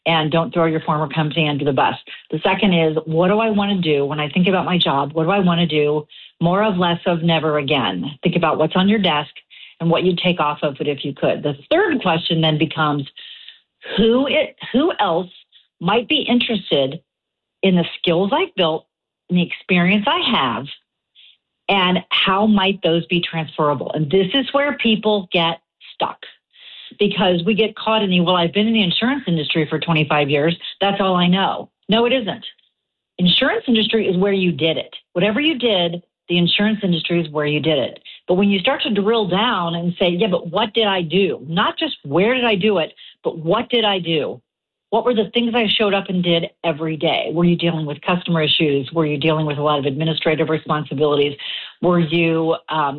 and don't throw your former company under the bus. The second is, what do I want to do when I think about my job? What do I want to do? More of, less of, never again. Think about what's on your desk and what you'd take off of it if you could. The third question then becomes, who else might be interested in the skills I've built and the experience I have, and how might those be transferable? And this is where people get stuck, because we get caught in I've been in the insurance industry for 25 years. That's all I know. No, it isn't. Insurance industry is where you did it. Whatever you did, the insurance industry is where you did it. But when you start to drill down and say, yeah, but what did I do? Not just where did I do it, but what did I do? What were the things I showed up and did every day? Were you dealing with customer issues? Were you dealing with a lot of administrative responsibilities? Were you,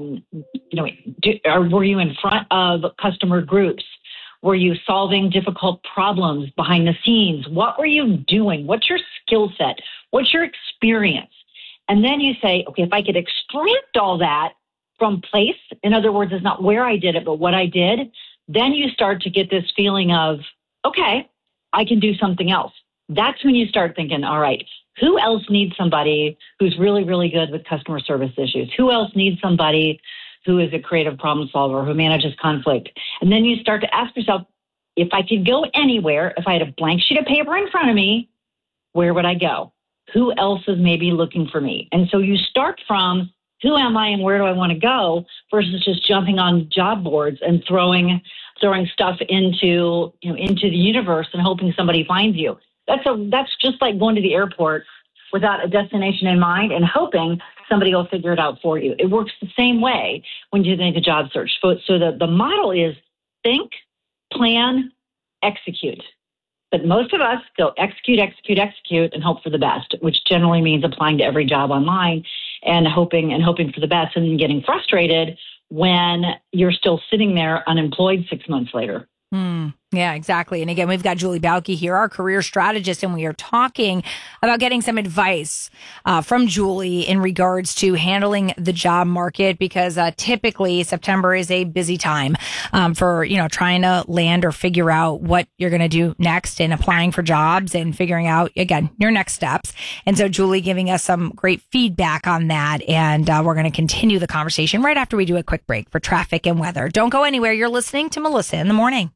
were you in front of customer groups? Were you solving difficult problems behind the scenes? What were you doing? What's your skill set? What's your experience? And then you say, okay, if I could extract all that from place, in other words, it's not where I did it, but what I did, then you start to get this feeling of, okay, I can do something else. That's when you start thinking, all right, who else needs somebody who's really, really good with customer service issues? Who else needs somebody who is a creative problem solver, who manages conflict? And then you start to ask yourself, if I could go anywhere, if I had a blank sheet of paper in front of me, where would I go? Who else is maybe looking for me? And so you start from, who am I and where do I want to go, versus just jumping on job boards and throwing stuff into the universe and hoping somebody finds you. That's just like going to the airport without a destination in mind and hoping somebody will figure it out for you. It works the same way when you think a job search. So the model is think, plan, execute. But most of us go execute, and hope for the best, which generally means applying to every job online and hoping for the best, and then getting frustrated when you're still sitting there unemployed 6 months later. Yeah, exactly. And again, we've got Julie Balke here, our career strategist, and we are talking about getting some advice from Julie in regards to handling the job market, because typically September is a busy time for, trying to land or figure out what you're going to do next and applying for jobs and figuring out, again, your next steps. And so Julie giving us some great feedback on that. And we're going to continue the conversation right after we do a quick break for traffic and weather. Don't go anywhere. You're listening to Melissa in the Morning.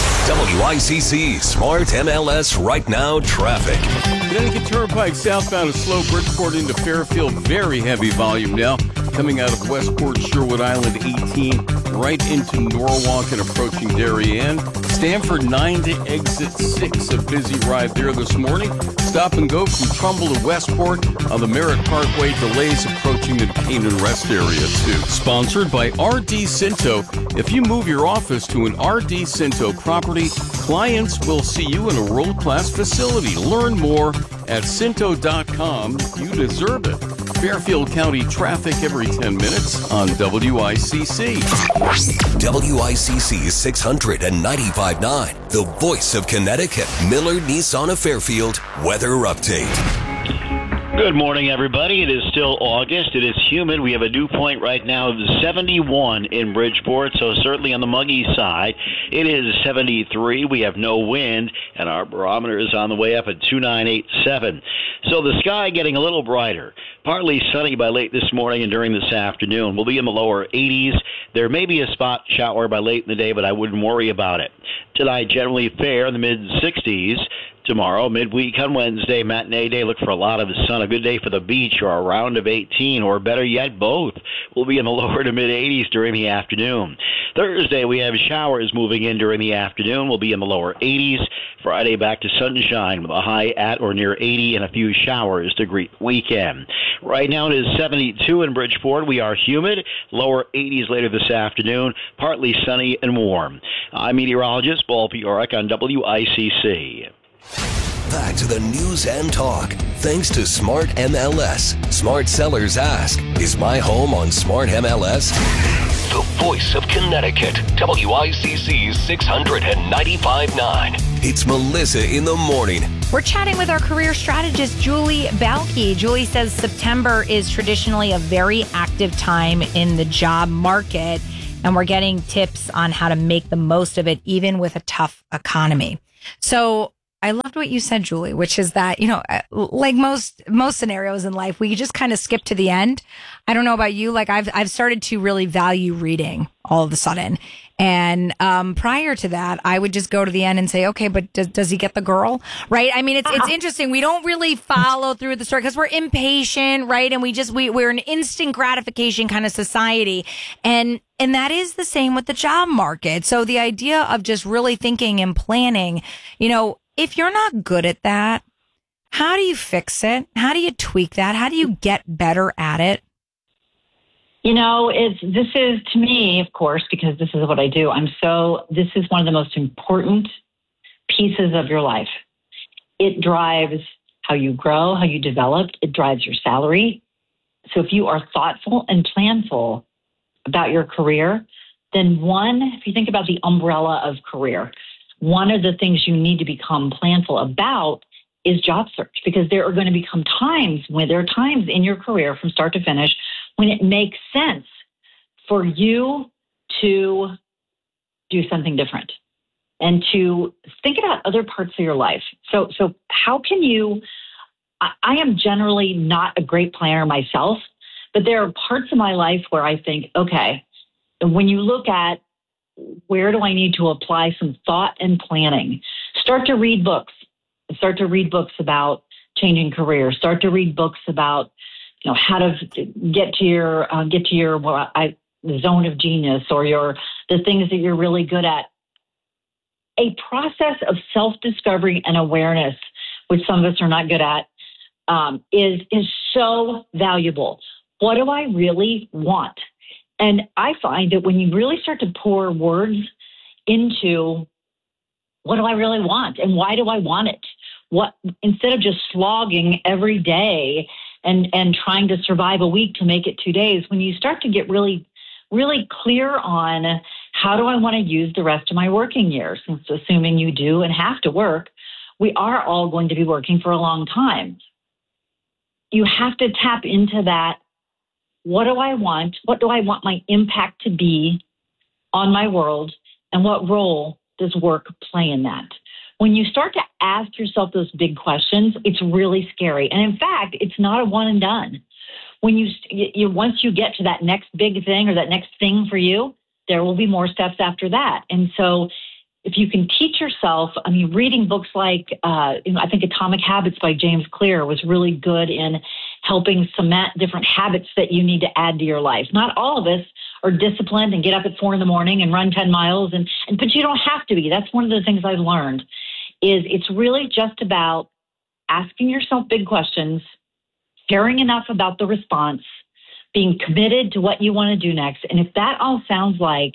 WICC Smart MLS Right Now Traffic. Connecticut Turnpike southbound of Slow Bridgeport into Fairfield. Very heavy volume now. Coming out of Westport, Sherwood Island 18, right into Norwalk and approaching Darien. Stanford 9 to exit 6. A busy ride there this morning. Stop and go from Trumbull to Westport on the Merritt Parkway. Delays approaching the Duquesne and Rest area too. Sponsored by RD Cinto. If you move your office to an RD Cinto property, clients will see you in a world-class facility. Learn more at Cinto.com. You deserve it. Fairfield County traffic every 10 minutes on WICC. WICC 695.9, the voice of Connecticut. Miller Nissan of Fairfield weather update. Good morning, everybody. It is still August. It is humid. We have a dew point right now of 71 in Bridgeport, so certainly on the muggy side. It is 73. We have no wind, and our barometer is on the way up at 2987. So the sky getting a little brighter. Partly sunny by late this morning and during this afternoon. We'll be in the lower 80s. There may be a spot shower by late in the day, but I wouldn't worry about it. Tonight, generally fair in the mid-60s. Tomorrow, midweek on Wednesday, matinee day, look for a lot of sun. A good day for the beach, or a round of 18, or better yet, both. We'll be in the lower to mid-80s during the afternoon. Thursday, we have showers moving in during the afternoon. We'll be in the lower 80s. Friday, back to sunshine with a high at or near 80 and a few showers to greet the weekend. Right now, it is 72 in Bridgeport. We are humid. Lower 80s later this afternoon. Partly sunny and warm. I'm meteorologist Paul Piorek on WICC. Back to the news and talk. Thanks to Smart MLS. Smart sellers ask, is my home on Smart MLS? The voice of Connecticut. WICC 695.9. It's Melissa in the Morning. We're chatting with our career strategist, Julie Balke. Julie says September is traditionally a very active time in the job market, and we're getting tips on how to make the most of it, even with a tough economy. So I loved what you said, Julie, which is that, like most scenarios in life, we just kind of skip to the end. I don't know about you. Like I've started to really value reading all of a sudden. And prior to that, I would just go to the end and say, okay, but does he get the girl? Right? I mean, it's interesting. We don't really follow through the story because we're impatient, right? And we're an instant gratification kind of society. And that is the same with the job market. So the idea of just really thinking and planning, if you're not good at that, how do you fix it? How do you tweak that? How do you get better at it? This is to me, of course, because this is what I do. This is one of the most important pieces of your life. It drives how you grow, how you develop. It drives your salary. So if you are thoughtful and planful about your career, then if you think about the umbrella of career, one of the things you need to become planful about is job search, because there are going to become times in your career from start to finish when it makes sense for you to do something different and to think about other parts of your life. So how can I am generally not a great planner myself, but there are parts of my life where I think, okay, when you look at where do I need to apply some thought and planning, start to read books. Start to read books about changing careers. Start to read books about, how to get to your zone of genius or the things that you're really good at. A process of self-discovery and awareness, which some of us are not good at, is so valuable. What do I really want? And I find that when you really start to pour words into what do I really want and why do I want it? Instead of just slogging every day and trying to survive a week to make it 2 days, when you start to get really, really clear on how do I want to use the rest of my working years, since assuming you do and have to work, we are all going to be working for a long time. You have to tap into that. What do I want? What do I want my impact to be on my world? And what role does work play in that? When you start to ask yourself those big questions, it's really scary. And in fact, it's not a one and done. When once you get to that next big thing or that next thing for you, there will be more steps after that. And so if you can teach yourself, reading books like, I think Atomic Habits by James Clear was really good in helping cement different habits that you need to add to your life. Not all of us are disciplined and get up at 4 a.m. and run 10 miles, but you don't have to be. That's one of the things I've learned is it's really just about asking yourself big questions, caring enough about the response, being committed to what you want to do next. And if that all sounds like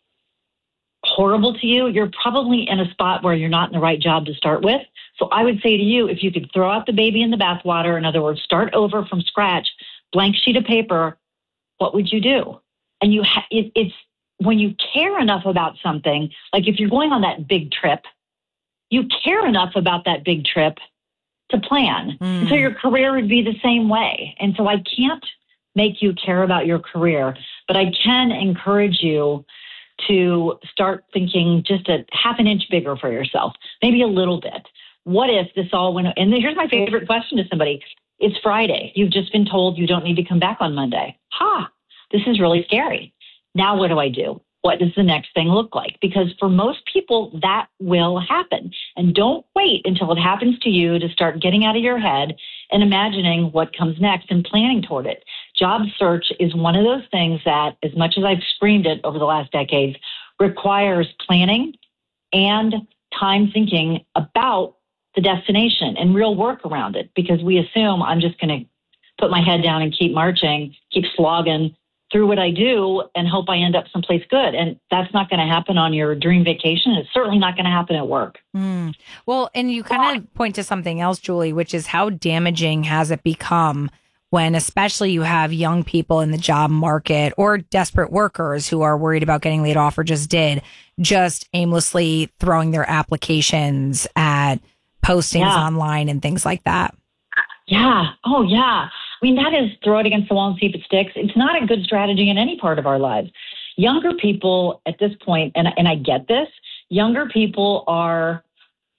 horrible to you, you're probably in a spot where you're not in the right job to start with. So I would say to you, if you could throw out the baby in the bathwater, in other words, start over from scratch, blank sheet of paper, what would you do? And it's when you care enough about something, like if you're going on that big trip, you care enough about that big trip to plan. Mm. So your career would be the same way. And so I can't make you care about your career, but I can encourage you to start thinking just a half an inch bigger for yourself, maybe a little bit. What if this all went, and here's my favorite question to somebody. It's Friday. You've just been told you don't need to come back on Monday. This is really scary. Now what do I do? What does the next thing look like? Because for most people, that will happen. And don't wait until it happens to you to start getting out of your head and imagining what comes next and planning toward it. Job search is one of those things that, as much as I've screamed it over the last decades, requires planning and time thinking about the destination and real work around it, because we assume I'm just going to put my head down and keep marching, keep slogging through what I do and hope I end up someplace good. And that's not going to happen on your dream vacation. It's certainly not going to happen at work. Mm. Well, and you kind of point to something else, Julie, which is how damaging has it become when especially you have young people in the job market or desperate workers who are worried about getting laid off or just aimlessly throwing their applications at postings online and things like that. Yeah. Oh, yeah. That is throw it against the wall and see if it sticks. It's not a good strategy in any part of our lives. Younger people at this point, and I get this, younger people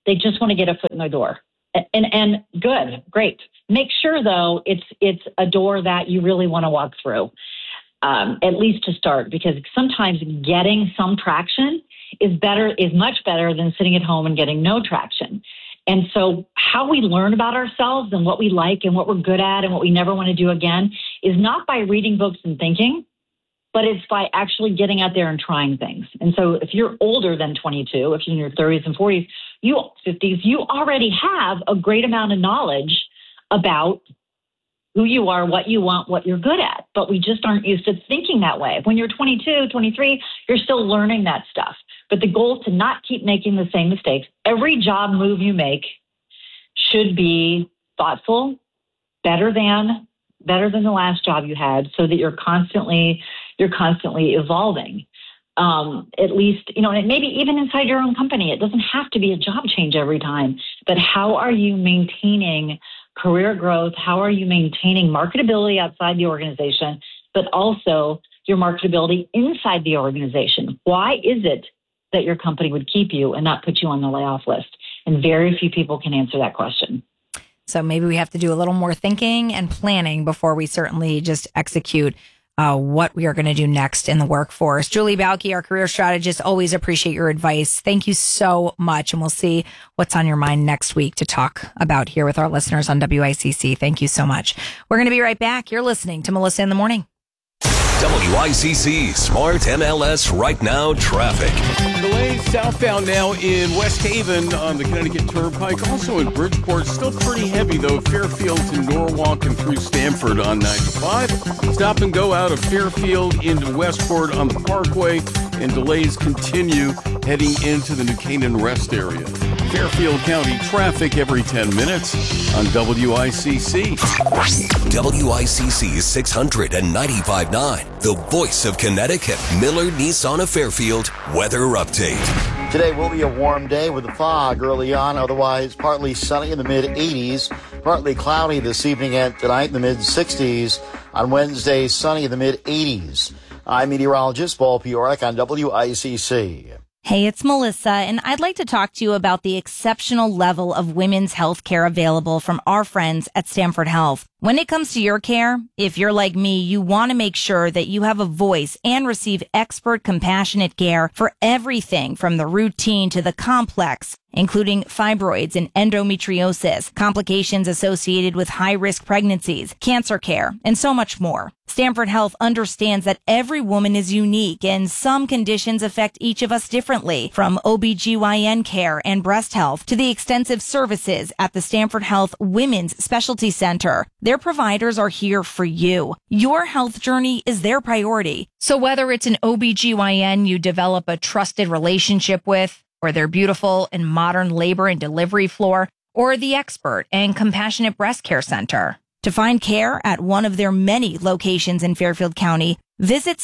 They just want to get a foot in the door. And good, great. Make sure, though, it's a door that you really want to walk through, at least to start, because sometimes getting some traction is much better than sitting at home and getting no traction. And so how we learn about ourselves and what we like and what we're good at and what we never want to do again is not by reading books and thinking, but it's by actually getting out there and trying things. And so if you're older than 22, if you're in your 30s and 40s, 50s, you already have a great amount of knowledge about who you are, what you want, what you're good at. But we just aren't used to thinking that way. When you're 22, 23, you're still learning that stuff. But the goal is to not keep making the same mistakes. Every job move you make should be thoughtful, better than the last job you had, so that you're constantly evolving. At least, and maybe even inside your own company, it doesn't have to be a job change every time. But how are you maintaining career growth? How are you maintaining marketability outside the organization, but also your marketability inside the organization? Why is it that your company would keep you and not put you on the layoff list? And very few people can answer that question. So maybe we have to do a little more thinking and planning before we certainly just execute what we are going to do next in the workforce. Julie Balke, our career strategist, always appreciate your advice. Thank you so much. And we'll see what's on your mind next week to talk about here with our listeners on WICC. Thank you so much. We're going to be right back. You're listening to Melissa in the Morning. WICC Smart MLS Right Now traffic. Delays southbound now in West Haven on the Connecticut Turnpike. Also in Bridgeport, still pretty heavy though. Fairfield to Norwalk and through Stamford on 95. Stop and go out of Fairfield into Westport on the Parkway, and delays continue heading into the New Canaan Rest area. Fairfield County traffic every 10 minutes on WICC. WICC 695.9, the voice of Connecticut. Miller Nissan of Fairfield weather update. Today will be a warm day with the fog early on, otherwise partly sunny in the mid-80s, partly cloudy this evening and tonight in the mid-60s. On Wednesday, sunny in the mid-80s. I'm meteorologist Paul Piorek on WICC. Hey, it's Melissa, and I'd like to talk to you about the exceptional level of women's health care available from our friends at Stanford Health. When it comes to your care, if you're like me, you want to make sure that you have a voice and receive expert, compassionate care for everything from the routine to the complex, including fibroids and endometriosis, complications associated with high-risk pregnancies, cancer care, and so much more. Stanford Health understands that every woman is unique and some conditions affect each of us differently, from OBGYN care and breast health to the extensive services at the Stanford Health Women's Specialty Center. Their providers are here for you. Your health journey is their priority. So whether it's an OBGYN you develop a trusted relationship with, or their beautiful and modern labor and delivery floor, or the expert and compassionate breast care center. To find care at one of their many locations in Fairfield County, visit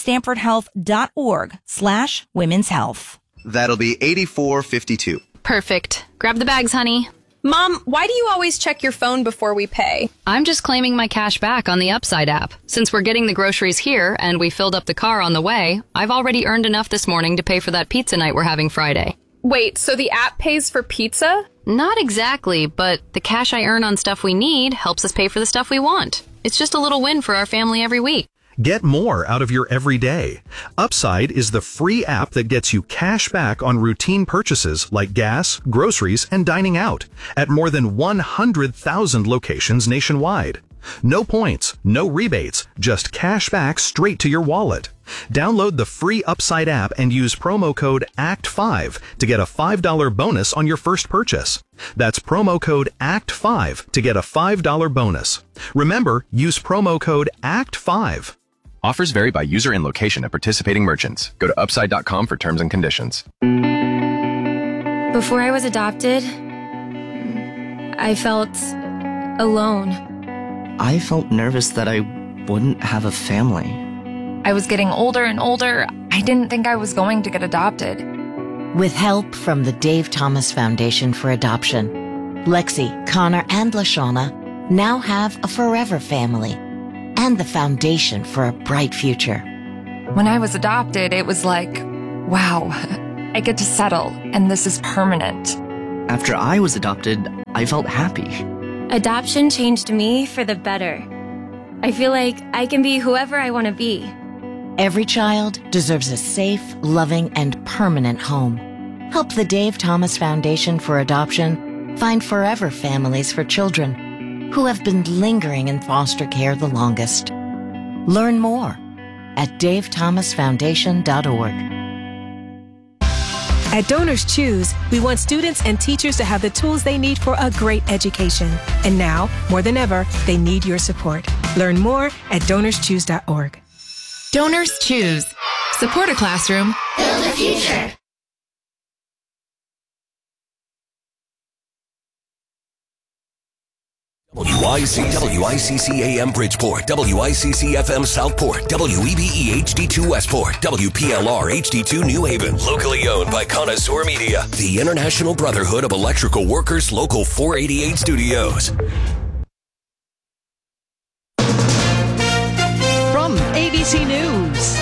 stanfordhealth.org/women's health. That'll be $84.52. Perfect. Grab the bags, honey. Mom, why do you always check your phone before we pay? I'm just claiming my cash back on the Upside app. Since we're getting the groceries here and we filled up the car on the way, I've already earned enough this morning to pay for that pizza night we're having Friday. Wait, so the app pays for pizza? Not exactly, but the cash I earn on stuff we need helps us pay for the stuff we want. It's just a little win for our family every week. Get more out of your everyday. Upside is the free app that gets you cash back on routine purchases like gas, groceries, and dining out at more than 100,000 locations nationwide. No points, no rebates, just cash back straight to your wallet. Download the free Upside app and use promo code ACT5 to get a $5 bonus on your first purchase. That's promo code ACT5 to get a $5 bonus. Remember, use promo code ACT5. Offers vary by user and location at participating merchants. Go to upside.com for terms and conditions. Before I was adopted, I felt alone. I felt nervous that I wouldn't have a family. I was getting older and older. I didn't think I was going to get adopted. With help from the Dave Thomas Foundation for Adoption, Lexi, Connor, and LaShawna now have a forever family and the foundation for a bright future. When I was adopted, it was like, wow, I get to settle, and this is permanent. after I was adopted, I felt happy. Adoption changed me for the better. I feel like I can be whoever I want to be. Every child deserves a safe, loving, and permanent home. Help the Dave Thomas Foundation for Adoption find forever families for children who have been lingering in foster care the longest. Learn more at davethomasfoundation.org. At Donors Choose, we want students and teachers to have the tools they need for a great education. And now, more than ever, they need your support. Learn more at donorschoose.org. Donors Choose. Support a classroom. Build a future. WICC AM Bridgeport, WICC FM Southport, WEBE HD2 Westport, WPLR HD2 New Haven. Locally owned by Connoisseur Media, the International Brotherhood of Electrical Workers, Local 488 Studios. From ABC News,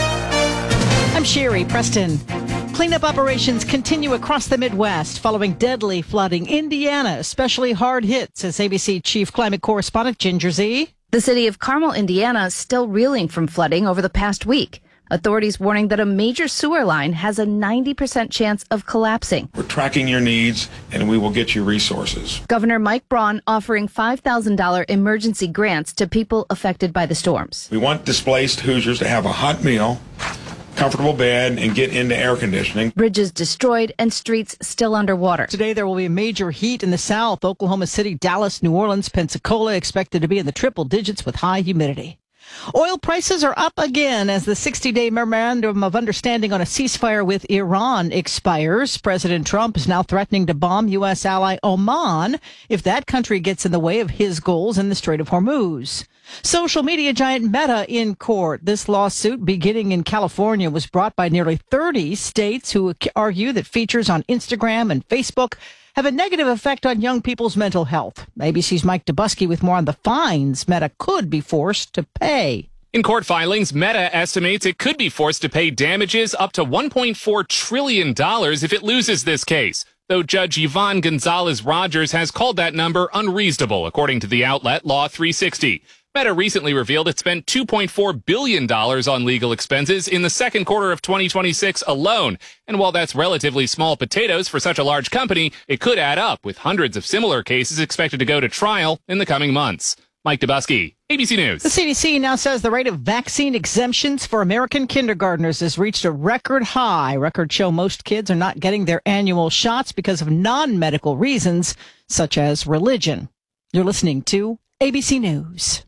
I'm Sherry Preston. Cleanup operations continue across the Midwest following deadly flooding. Indiana especially hard hit, says ABC Chief Climate Correspondent Ginger Z. The city of Carmel, Indiana, is still reeling from flooding over the past week. Authorities warning that a major sewer line has a 90% chance of collapsing. We're tracking your needs, and we will get you resources. Governor Mike Braun offering $5,000 emergency grants to people affected by the storms. We want displaced Hoosiers to have a hot meal, comfortable bed, and get into air conditioning. Bridges destroyed and streets still underwater. Today there will be major heat in the south. Oklahoma City, Dallas, New Orleans, Pensacola expected to be in the triple digits with high humidity. Oil prices are up again as the 60-day memorandum of understanding on a ceasefire with Iran expires. President Trump is now threatening to bomb U.S. ally Oman if that country gets in the way of his goals in the Strait of Hormuz. Social media giant Meta in court. This lawsuit, beginning in California, was brought by nearly 30 states who argue that features on Instagram and Facebook have a negative effect on young people's mental health. ABC's Mike Dubusky with more on the fines Meta could be forced to pay. In court filings, Meta estimates it could be forced to pay damages up to $1.4 trillion if it loses this case, though Judge Yvonne Gonzalez-Rogers has called that number unreasonable, according to the outlet Law 360. Meta recently revealed it spent $2.4 billion on legal expenses in the second quarter of 2026 alone. And while that's relatively small potatoes for such a large company, it could add up, with hundreds of similar cases expected to go to trial in the coming months. Mike Dubusky, ABC News. The CDC now says the rate of vaccine exemptions for American kindergartners has reached a record high. Records show most kids are not getting their annual shots because of non-medical reasons, such as religion. You're listening to ABC News.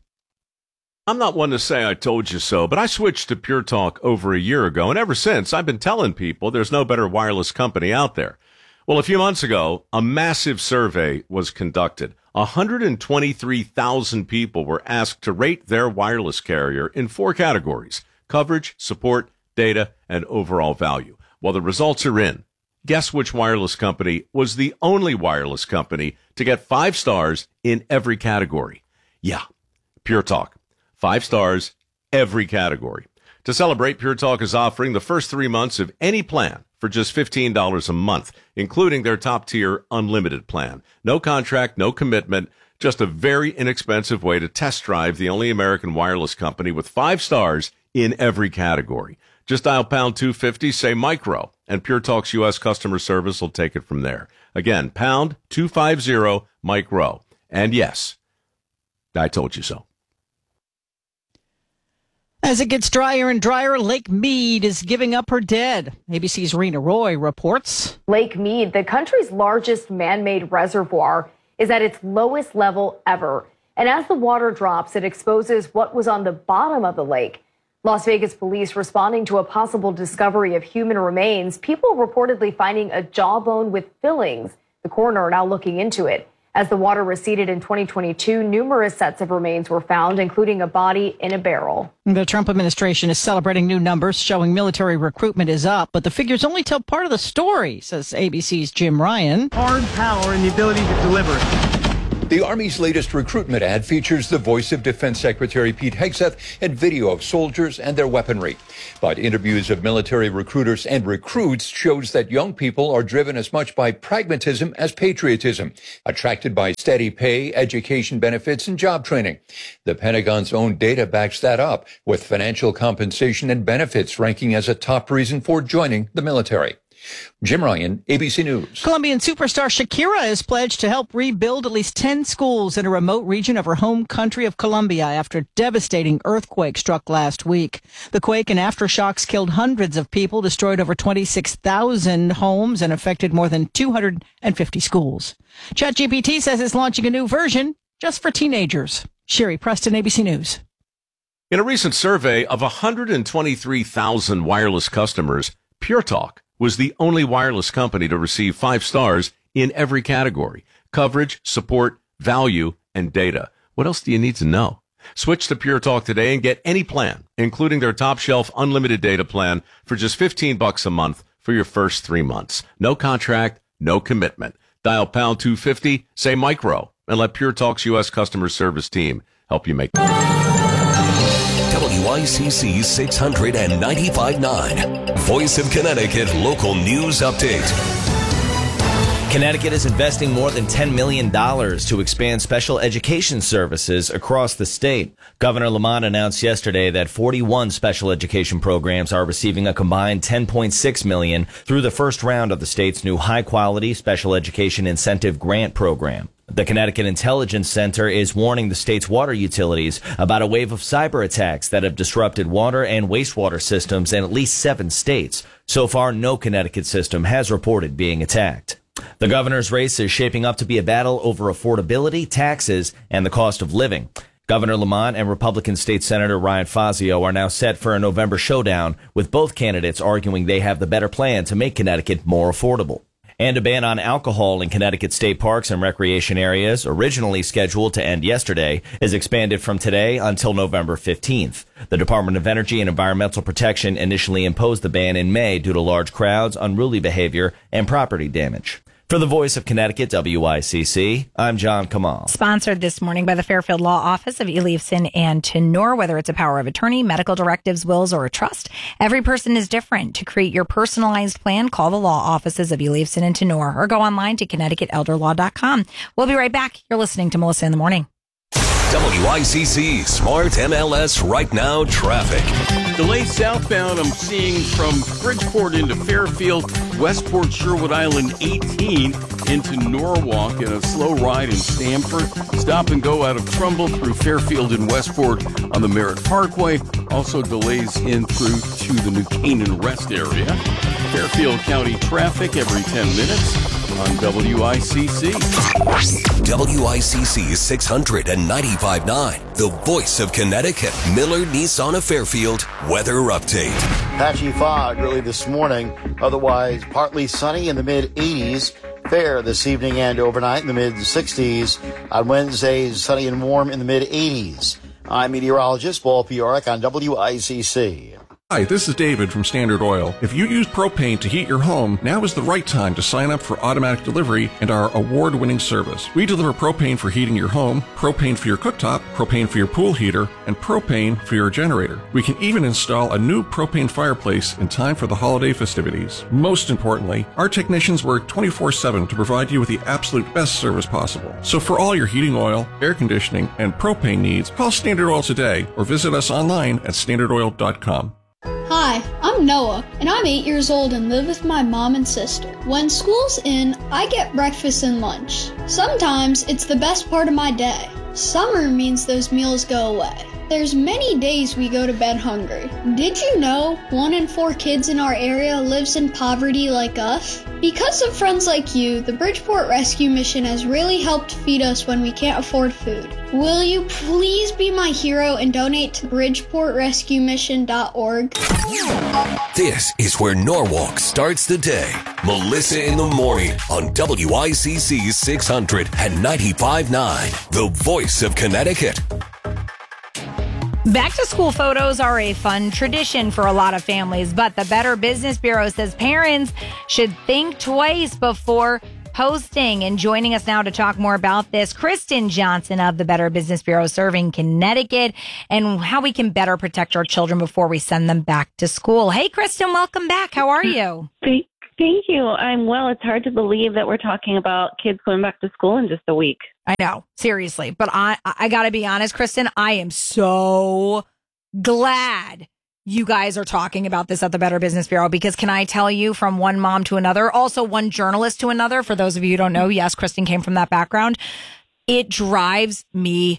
I'm not one to say I told you so, but I switched to Pure Talk over a year ago, and ever since, I've been telling people there's no better wireless company out there. Well, a few months ago, a massive survey was conducted. 123,000 people were asked to rate their wireless carrier in 4 categories: coverage, support, data, and overall value. Well, the results are in. Guess which wireless company was the only wireless company to get 5 stars in every category? Yeah, Pure Talk. 5 stars, every category. To celebrate, Pure Talk is offering the first 3 months of any plan for just $15 a month, including their top-tier unlimited plan. No contract, no commitment, just a very inexpensive way to test drive the only American wireless company with 5 stars in every category. Just dial pound 250, say micro, and Pure Talk's U.S. customer service will take it from there. Again, pound 250, micro. And yes, I told you so. As it gets drier and drier, Lake Mead is giving up her dead. ABC's Rena Roy reports. Lake Mead, the country's largest man-made reservoir, is at its lowest level ever. And as the water drops, it exposes what was on the bottom of the lake. Las Vegas police responding to a possible discovery of human remains. People reportedly finding a jawbone with fillings. The coroner now looking into it. As the water receded in 2022, numerous sets of remains were found, including a body in a barrel. The Trump administration is celebrating new numbers showing military recruitment is up, but the figures only tell part of the story, says ABC's Jim Ryan. Hard power and the ability to deliver. The Army's latest recruitment ad features the voice of Defense Secretary Pete Hegseth and video of soldiers and their weaponry. But interviews of military recruiters and recruits shows that young people are driven as much by pragmatism as patriotism, attracted by steady pay, education benefits, and job training. The Pentagon's own data backs that up, with financial compensation and benefits ranking as a top reason for joining the military. Jim Ryan, ABC News. Colombian superstar Shakira is pledged to help rebuild at least 10 schools in a remote region of her home country of Colombia after a devastating earthquake struck last week. The quake and aftershocks killed hundreds of people, destroyed over 26,000 homes, and affected more than 250 schools. ChatGPT says it's launching a new version just for teenagers. Sherry Preston, ABC News. In a recent survey of 123,000 wireless customers, Pure Talk was the only wireless company to receive 5 stars in every category: coverage, support, value, and data. What else do you need to know? Switch to Pure Talk today and get any plan, including their top shelf unlimited data plan, for just $15 a month for your first 3 months. No contract, no commitment. Dial pound 250, say micro, and let Pure Talk's U.S. customer service team help you make WICC 695.9, Voice of Connecticut Local News Update. Connecticut is investing more than $10 million to expand special education services across the state. Governor Lamont announced yesterday that 41 special education programs are receiving a combined $10.6 million through the first round of the state's new high-quality special education incentive grant program. The Connecticut Intelligence Center is warning the state's water utilities about a wave of cyber attacks that have disrupted water and wastewater systems in at least 7 states. So far, no Connecticut system has reported being attacked. The governor's race is shaping up to be a battle over affordability, taxes, and the cost of living. Governor Lamont and Republican State Senator Ryan Fazio are now set for a November showdown, with both candidates arguing they have the better plan to make Connecticut more affordable. And a ban on alcohol in Connecticut state parks and recreation areas, originally scheduled to end yesterday, is expanded from today until November 15th. The Department of Energy and Environmental Protection initially imposed the ban in May due to large crowds, unruly behavior, and property damage. For the Voice of Connecticut, WICC, I'm John Kamal. Sponsored this morning by the Fairfield Law Office of Eliason and Tenor. Whether it's a power of attorney, medical directives, wills, or a trust, every person is different. To create your personalized plan, call the law offices of Eliason and Tenor or go online to ConnecticutElderLaw.com. We'll be right back. You're listening to Melissa in the Morning. WICC Smart MLS Right Now traffic. Delays southbound I'm seeing from Bridgeport into Fairfield, Westport, Sherwood Island 18 into Norwalk, and a slow ride in Stamford. Stop and go out of Trumbull through Fairfield and Westport on the Merritt Parkway. Also delays in through to the New Canaan Rest area. Fairfield County traffic every 10 minutes on WICC. WICC 695.9, the Voice of Connecticut. Miller Nissan of Fairfield weather update. Patchy fog early this morning, otherwise partly sunny in the mid-80s. Fair this evening and overnight in the mid-60s. On Wednesday, sunny and warm in the mid-80s. I'm meteorologist Paul Pioric on WICC. Hi, this is David from Standard Oil. If you use propane to heat your home, now is the right time to sign up for automatic delivery and our award-winning service. We deliver propane for heating your home, propane for your cooktop, propane for your pool heater, and propane for your generator. We can even install a new propane fireplace in time for the holiday festivities. Most importantly, our technicians work 24/7 to provide you with the absolute best service possible. So for all your heating oil, air conditioning, and propane needs, call Standard Oil today or visit us online at standardoil.com. Hi, I'm Noah, and I'm 8 years old and live with my mom and sister. When school's in, I get breakfast and lunch. Sometimes it's the best part of my day. Summer means those meals go away. There's many days we go to bed hungry. Did you know 1 in 4 kids in our area lives in poverty like us? Because of friends like you, the Bridgeport Rescue Mission has really helped feed us when we can't afford food. Will you please be my hero and donate to BridgeportRescueMission.org? This is where Norwalk starts the day. Melissa in the Morning on WICC 695.9, the Voice of Connecticut. Back to school photos are a fun tradition for a lot of families, but the Better Business Bureau says parents should think twice before posting. And joining us now to talk more about this, Kristen Johnson of the Better Business Bureau serving Connecticut and how we can better protect our children before we send them back to school. Hey, Kristen, welcome back. How are you? Thank you. I'm well. It's hard to believe that we're talking about kids going back to school in just a week. I know, seriously. But I got to be honest, Kristen, I am so glad you guys are talking about this at the Better Business Bureau, because can I tell you, from one mom to another, also one journalist to another, for those of you who don't know, yes, Kristen came from that background. It drives me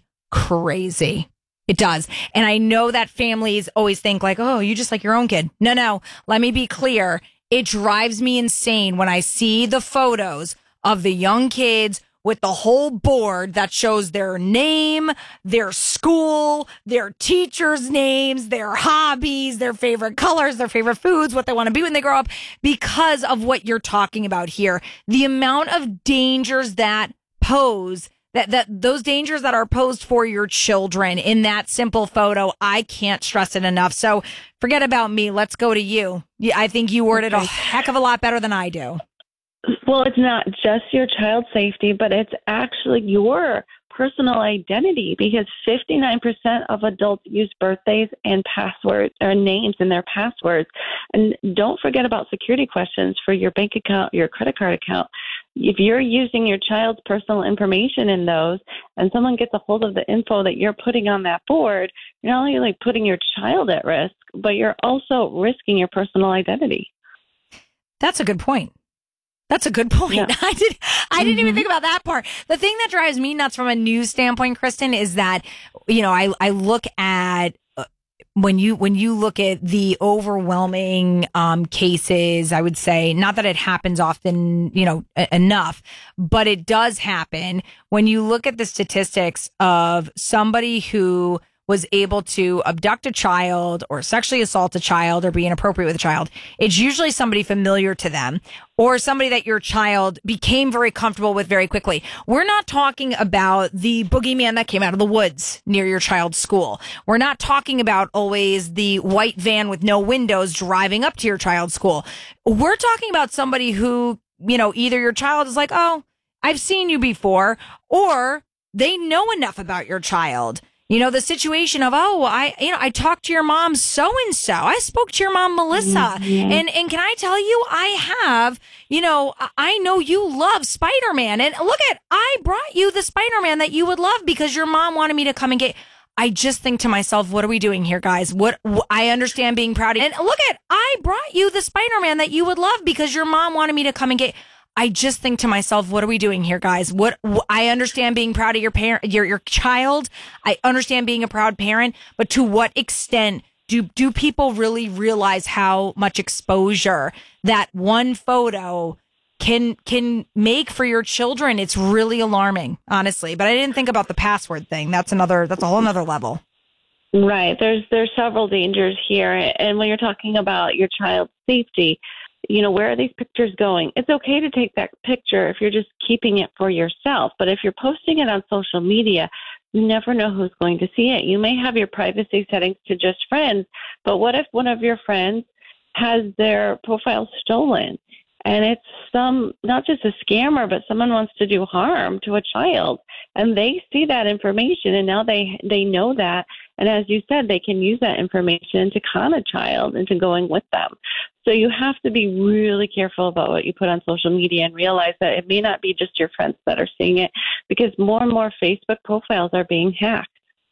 crazy. It does. And I know that families always think like, oh, you just like your own kid. No. Let me be clear. It drives me insane when I see the photos of the young kids with the whole board that shows their name, their school, their teachers' names, their hobbies, their favorite colors, their favorite foods, what they want to be when they grow up, because of what you're talking about here. The amount of dangers that pose, that those dangers that are posed for your children in that simple photo, I can't stress it enough. So forget about me. Let's go to you. I think you worded a heck of a lot better than I do. Well, it's not just your child's safety, but it's actually your personal identity, because 59% of adults use birthdays and passwords or names in their passwords. And don't forget about security questions for your bank account, your credit card account. If you're using your child's personal information in those and someone gets a hold of the info that you're putting on that board, you're not only like putting your child at risk, but you're also risking your personal identity. That's a good point. That's a good point. Yeah. I didn't even think about that part. The thing that drives me nuts from a news standpoint, Kristen, is that, you know, I look at when you look at the overwhelming cases, I would say, not that it happens often, you know, enough, but it does happen when you look at the statistics of somebody who was able to abduct a child or sexually assault a child or be inappropriate with a child. It's usually somebody familiar to them or somebody that your child became very comfortable with very quickly. We're not talking about the boogeyman that came out of the woods near your child's school. We're not talking about always the white van with no windows driving up to your child's school. We're talking about somebody who, you know, either your child is like, oh, I've seen you before, or they know enough about your child. You know, the situation of, oh, I talked to your mom so-and-so. I spoke to your mom, Melissa. Mm-hmm. And can I tell you, I have, you know, I know you love Spider-Man. And look I brought you the Spider-Man that you would love because your mom wanted me to come and get. I just think to myself, what are we doing here, guys? I understand being proud. And look I brought you the Spider-Man that you would love because your mom wanted me to come and get. I just think to myself, what are we doing here, guys? I understand being proud of your parent, your child. I understand being a proud parent, but to what extent do people really realize how much exposure that one photo can make for your children? It's really alarming, honestly. But I didn't think about the password thing. That's a whole nother level. Right. There's several dangers here. And when you're talking about your child's safety, you know, where are these pictures going? It's okay to take that picture if you're just keeping it for yourself. But if you're posting it on social media, you never know who's going to see it. You may have your privacy settings to just friends, but what if one of your friends has their profile stolen? And it's not just a scammer, but someone wants to do harm to a child. And they see that information, and now they know that. And as you said, they can use that information to con a child into going with them. So you have to be really careful about what you put on social media and realize that it may not be just your friends that are seeing it, because more and more Facebook profiles are being hacked.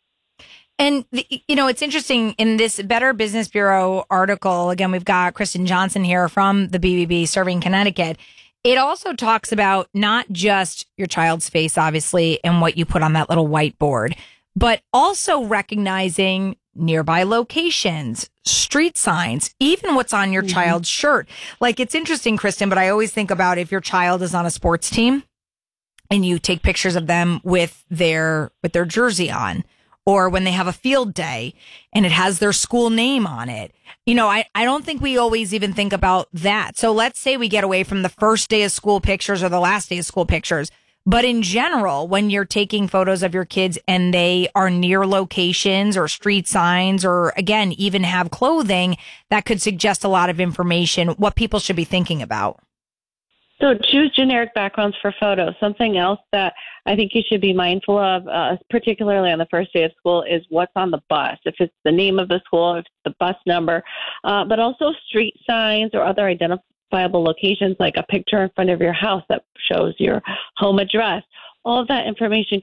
And, you know, it's interesting in this Better Business Bureau article, again, we've got Kristen Johnson here from the BBB serving Connecticut. It also talks about not just your child's face, obviously, and what you put on that little whiteboard, but also recognizing nearby locations, street signs, even what's on your child's shirt. Like, it's interesting, Kristen, but I always think about if your child is on a sports team and you take pictures of them with their jersey on, or when they have a field day and it has their school name on it. You know, I don't think we always even think about that. So let's say we get away from the first day of school pictures or the last day of school pictures. But in general, when you're taking photos of your kids and they are near locations or street signs, or again, even have clothing that could suggest a lot of information, what people should be thinking about. So choose generic backgrounds for photos. Something else that I think you should be mindful of, particularly on the first day of school, is what's on the bus. If it's the name of the school, if it's the bus number, but also street signs or other identifiable locations like a picture in front of your house that shows your home address. All of that information